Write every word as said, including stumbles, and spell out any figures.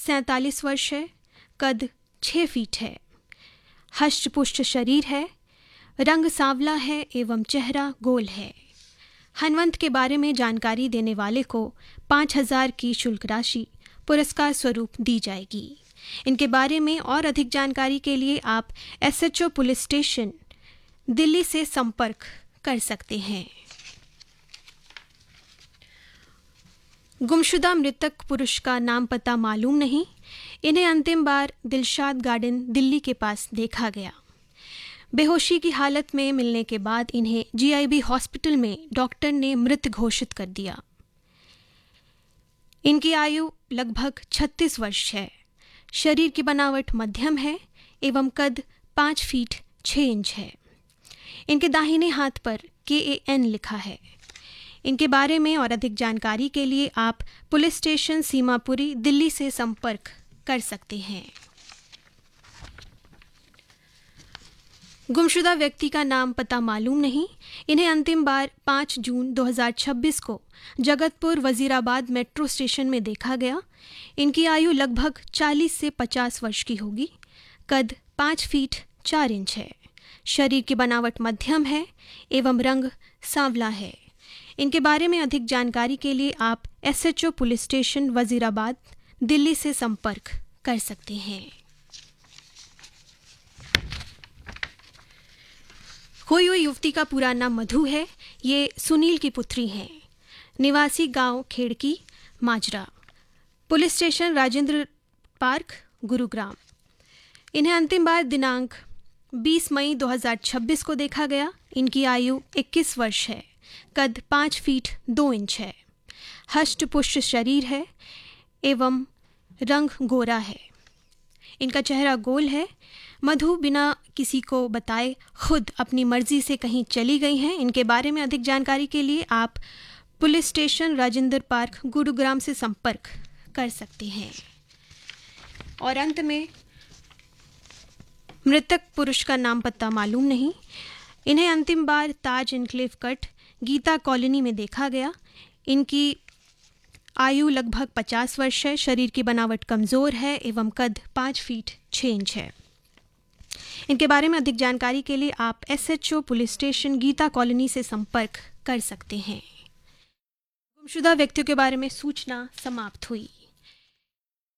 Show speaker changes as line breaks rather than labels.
सैंतालीस वर्ष है, कद छः फीट है, हष्ट-पुष्ट शरीर है, रंग सांवला है एवं चेहरा गोल है। हनवंत के बारे में जानकारी देने वाले को पाँच हजार की शुल्क राशि पुरस्कार स्वरूप दी जाएगी। इनके बारे में और अधिक जानकारी के लिए आप एसएचओ पुलिस स्टेशन दिल्ली से संपर्क कर सकते हैं। गुमशुदा मृतक पुरुष का नाम पता मालूम नहीं। इन्हें अंतिम बार दिलशाद गार्डन दिल्ली के पास देखा गया। बेहोशी की हालत में मिलने के बाद इन्हें जीआईबी हॉस्पिटल में डॉक्टर ने मृत घोषित कर दिया। इनकी आयु लगभग छत्तीस वर्ष है। शरीर की बनावट मध्यम है एवं कद पाँच फीट छः इंच है। इनके दाहिने हाथ पर के ए एन लिखा है। इनके बारे में और अधिक जानकारी के लिए आप पुलिस स्टेशन सीमापुरी दिल्ली से संपर्क कर सकते हैं। गुमशुदा व्यक्ति का नाम पता मालूम नहीं। इन्हें अंतिम बार पाँच जून दो हज़ार छब्बीस को जगतपुर वजीराबाद मेट्रो स्टेशन में देखा गया। इनकी आयु लगभग चालीस से पचास वर्ष की होगी। कद पाँच फीट चार इंच है। शरीर की बनावट मध्यम है एवं रंग सांवला है। इनके बारे में अधिक जानकारी के लिए आप SHO police station Wazirabad Delhi से संपर्क कर सकते हैं। खोई हुई युवती का पूरा नाम मधु है। ये सुनील की पुत्री हैं। निवासी गांव खेड़की माजरा, police station Rajendra park Gurugram. इन्हें अंतिम बार दिनांक बीस मई दो हज़ार छब्बीस को देखा गया। इनकी आयु इक्कीस वर्ष है। कद पाँच फीट दो इंच है। हष्ट पुष्ट शरीर है एवं रंग गोरा है। इनका चेहरा गोल है। मधु बिना किसी को बताए खुद अपनी मर्जी से कहीं चली गई हैं। इनके बारे में अधिक जानकारी के लिए आप police station Rajendra park Gurugram से संपर्क कर सकते हैं। और अंत में मृतक पुरुष का नाम पता मालूम नहीं। इन्हें अंतिम बार ताज इनक्लेव कट गीता कॉलोनी में देखा गया। इनकी आयु लगभग पचास वर्ष है। शरीर की बनावट कमज़ोर है एवं कद पाँच फीट छः इंच है। इनके बारे में अधिक जानकारी के लिए आप SHO police station Gita colony से संपर्क कर सकते हैं। गुमशुदा व्यक्तियों के बारे में सूचना समाप्त हुई।